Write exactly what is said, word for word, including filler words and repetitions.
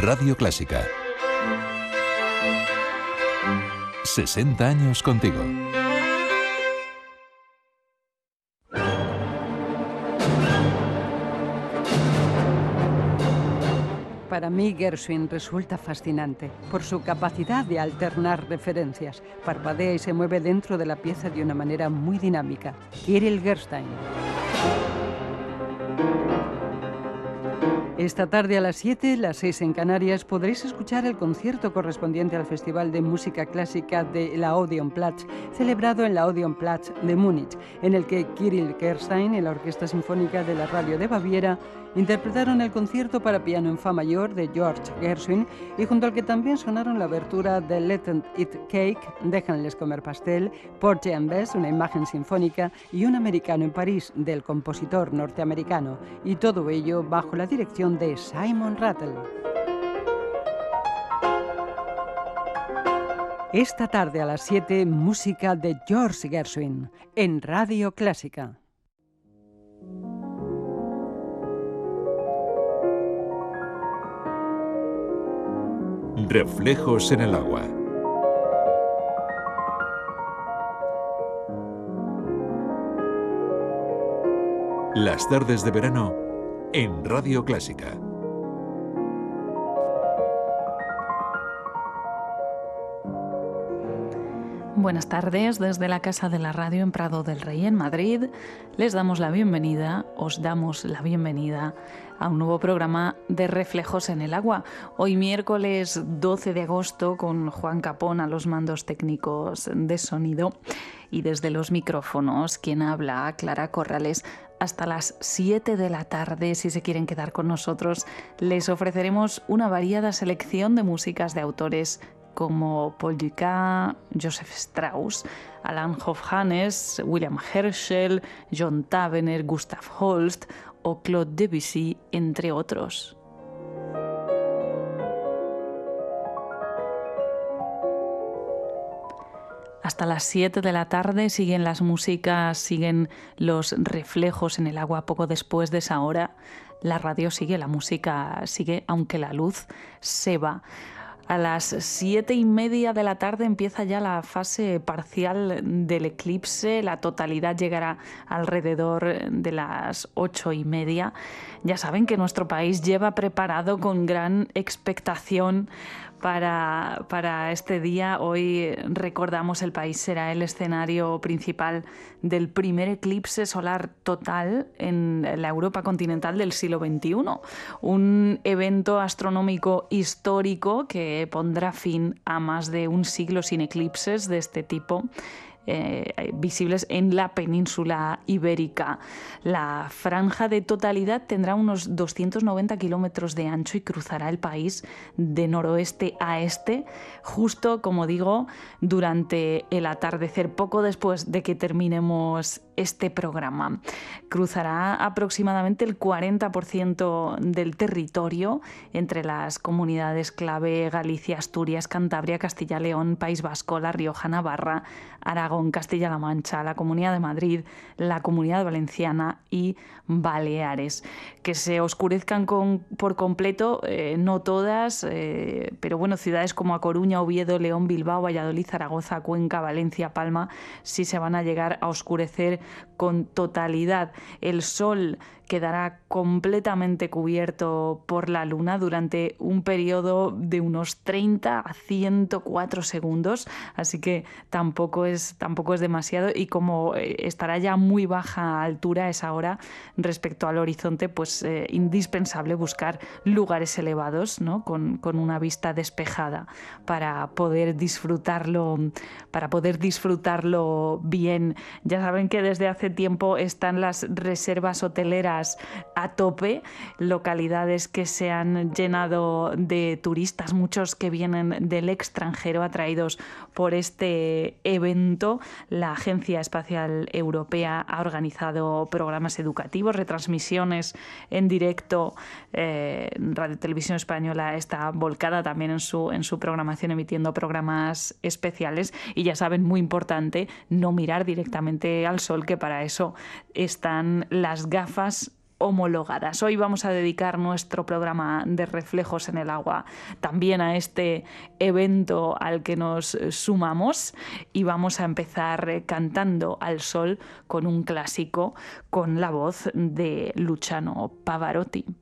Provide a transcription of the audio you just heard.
Radio Clásica. sesenta años contigo. Para mí, Gershwin resulta fascinante por su capacidad de alternar referencias. Parpadea y se mueve dentro de la pieza de una manera muy dinámica. Kirill Gerstein. Esta tarde a las siete, las seis en Canarias, podréis escuchar el concierto correspondiente al Festival de Música Clásica de la Odeonplatz, celebrado en la Odeonplatz de Múnich, en el que Kirill Gerstein y la Orquesta Sinfónica de la Radio de Baviera interpretaron el concierto para piano en fa mayor de George Gershwin, y junto al que también sonaron la abertura de Let 'em Eat Cake, Déjenles comer pastel, Porgy and Bess, una imagen sinfónica, y Un americano en París, del compositor norteamericano, y todo ello bajo la dirección de Simon Rattle. Esta tarde a las siete, música de George Gershwin, en Radio Clásica. Reflejos en el agua. Las tardes de verano en Radio Clásica. Buenas tardes desde la Casa de la Radio en Prado del Rey, en Madrid. Les damos la bienvenida, os damos la bienvenida a un nuevo programa de Reflejos en el Agua. Hoy miércoles doce de agosto, con Juan Capón a los mandos técnicos de sonido y desde los micrófonos quien habla, Clara Corrales. Hasta las siete de la tarde, si se quieren quedar con nosotros, les ofreceremos una variada selección de músicas de autores como Paul Dukas, Joseph Strauss, Alan Hofhannes, William Herschel, John Tavener, Gustav Holst o Claude Debussy, entre otros. Hasta las siete de la tarde siguen las músicas, siguen los reflejos en el agua. Poco después de esa hora, la radio sigue, la música sigue, aunque la luz se va. A las siete y media de la tarde empieza ya la fase parcial del eclipse. La totalidad llegará alrededor de las ocho y media. Ya saben que nuestro país lleva preparado con gran expectación para, para este día. Hoy recordamos, el país será el escenario principal del primer eclipse solar total en la Europa continental del siglo veintiuno. Un evento astronómico histórico que pondrá fin a más de un siglo sin eclipses de este tipo Eh, visibles en la península ibérica. La franja de totalidad tendrá unos doscientos noventa kilómetros de ancho y cruzará el país de noroeste a este, justo, como digo, durante el atardecer, poco después de que terminemos este programa. Cruzará aproximadamente el cuarenta por ciento del territorio entre las comunidades clave Galicia, Asturias, Cantabria, Castilla y León, País Vasco, La Rioja, Navarra, Aragón, Castilla-La Mancha, la Comunidad de Madrid, la Comunidad Valenciana y Baleares. Que se oscurezcan con, por completo, eh, no todas, eh, pero bueno, ciudades como A Coruña, Oviedo, León, Bilbao, Valladolid, Zaragoza, Cuenca, Valencia, Palma, sí se van a llegar a oscurecer con totalidad. El sol quedará completamente cubierto por la luna durante un periodo de unos treinta a ciento cuatro segundos, así que tampoco es, tampoco es demasiado, y como estará ya a muy baja altura a esa hora respecto al horizonte, pues eh, indispensable buscar lugares elevados, ¿no? con, con una vista despejada para poder disfrutarlo, para poder disfrutarlo bien. Ya saben que desde hace tiempo están las reservas hoteleras a tope, localidades que se han llenado de turistas, muchos que vienen del extranjero atraídos por este evento. La Agencia Espacial Europea ha organizado programas educativos, retransmisiones en directo. eh, Radio Televisión Española está volcada también en su, en su programación, emitiendo programas especiales, y ya saben, muy importante, no mirar directamente al sol, que para eso están las gafas homologadas. Hoy vamos a dedicar nuestro programa de Reflejos en el Agua también a este evento al que nos sumamos y vamos a empezar cantando al sol con un clásico con la voz de Luciano Pavarotti.